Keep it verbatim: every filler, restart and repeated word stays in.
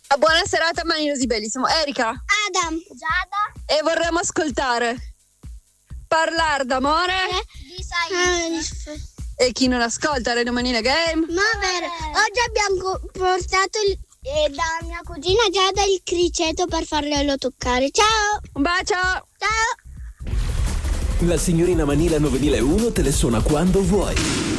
Buona serata, Maninosi bellissimo. Erika. Adam. Giada. E vorremmo ascoltare Parlare d'amore Di Said. E chi non ascolta Radio Manina Game. Ma vero, oggi abbiamo portato il, eh, da mia cugina Giada il criceto per farglielo toccare. Ciao. Un bacio. Ciao. La signorina Manila novemilauno te le suona quando vuoi.